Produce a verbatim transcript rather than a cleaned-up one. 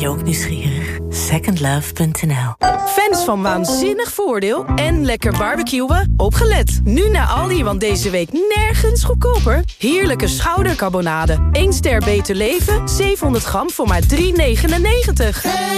je ook nieuwsgierig? second love punt n l. Fans van Waanzinnig Voordeel en lekker barbecuen? Opgelet! Nu naar Aldi, want deze week nergens goedkoper. Heerlijke schoudercarbonade. één ster Beter Leven, zevenhonderd gram voor maar drie negenennegentig.